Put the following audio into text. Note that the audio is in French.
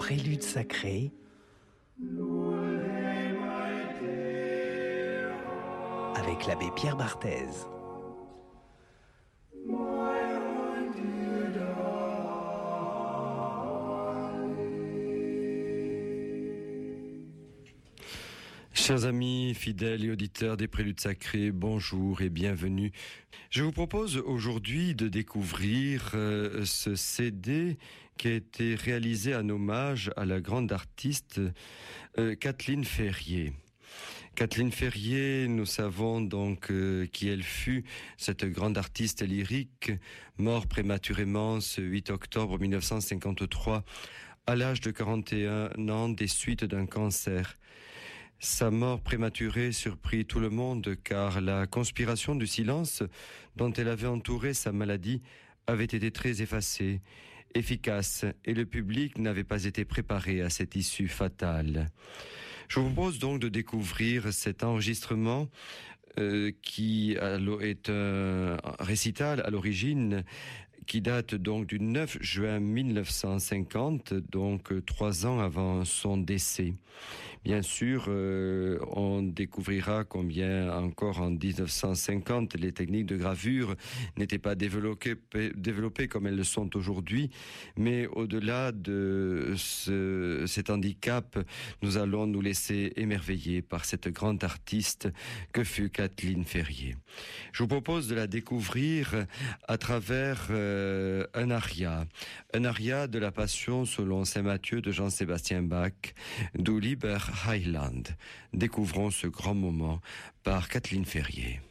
Prélude sacré avec l'abbé Pierre Barthez. Chers amis, fidèles et auditeurs des Préludes sacrés, bonjour et bienvenue. Je vous propose aujourd'hui de découvrir ce CD qui a été réalisé en hommage à la grande artiste Kathleen Ferrier. Kathleen Ferrier, nous savons donc qui elle fut, cette grande artiste lyrique, morte prématurément ce 8 octobre 1953 à l'âge de 41 ans des suites d'un cancer. Sa mort prématurée surprit tout le monde car la conspiration du silence dont elle avait entouré sa maladie avait été très effacée, efficace, et le public n'avait pas été préparé à cette issue fatale. Je vous propose donc de découvrir cet enregistrement qui est un récital à l'origine qui date donc du 9 juin 1950, donc 3 ans avant son décès. Bien sûr, on découvrira combien encore en 1950 les techniques de gravure n'étaient pas développées comme elles le sont aujourd'hui, mais au-delà de cet handicap, nous allons nous laisser émerveiller par cette grande artiste que fut Kathleen Ferrier. Je vous propose de la découvrir à travers un aria de la Passion selon Saint Matthieu de Jean-Sébastien Bach, Du Lieber Heiland. Découvrons ce grand moment par Kathleen Ferrier.